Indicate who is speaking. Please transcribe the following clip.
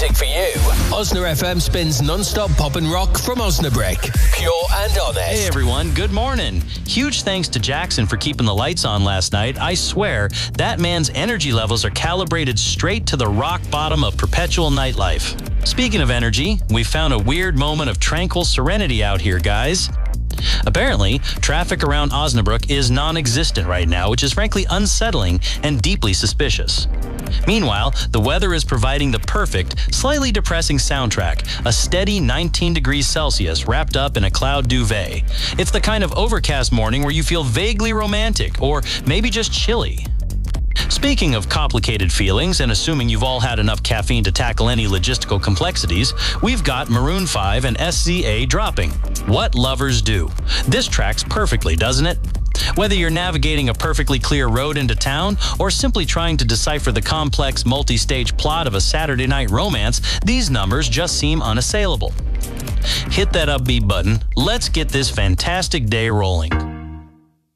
Speaker 1: music for you. Osna FM spins non-stop pop and rock from Osnabrück. Pure and honest.
Speaker 2: Hey everyone, good morning. Huge thanks to Jackson for keeping the lights on last night. I swear, that man's energy levels are calibrated straight to the rock bottom of perpetual nightlife. Speaking of energy, we found a weird moment of tranquil serenity out here, guys. Apparently, traffic around Osnabrück is non-existent right now, which is frankly unsettling and deeply suspicious. Meanwhile, the weather is providing the perfect, slightly depressing soundtrack, a steady 19 degrees Celsius wrapped up in a cloud duvet. It's the kind of overcast morning where you feel vaguely romantic, or maybe just chilly. Speaking of complicated feelings, and assuming you've all had enough caffeine to tackle any logistical complexities, we've got Maroon 5 and SZA dropping. What Lovers Do. This tracks perfectly, doesn't it? Whether you're navigating a perfectly clear road into town or simply trying to decipher the complex multi-stage plot of a Saturday night romance, these numbers just seem unassailable. Hit that upbeat button. Let's get this fantastic day rolling.